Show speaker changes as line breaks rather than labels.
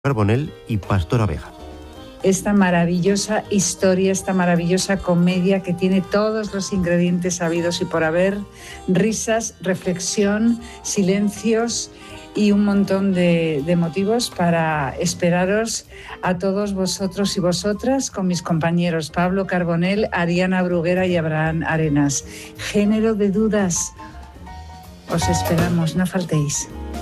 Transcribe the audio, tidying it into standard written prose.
Carbonell y Pastora Vega.
Esta maravillosa historia, esta maravillosa comedia que tiene todos los ingredientes habidos y por haber, risas, reflexión, silencios y un montón de motivos para esperaros a todos vosotros y vosotras con mis compañeros Pablo Carbonell, Ariana Bruguera y Abraham Arenas. Género de dudas. Os esperamos, no faltéis.